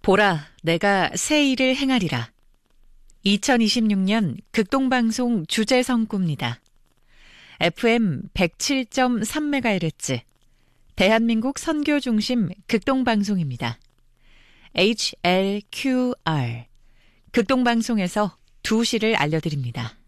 보라, 내가 새 일을 행하리라. 2026년 극동방송 주제성구입니다. FM 107.3MHz 대한민국 선교중심 극동방송입니다. HLQR 극동방송에서 2시를 알려드립니다.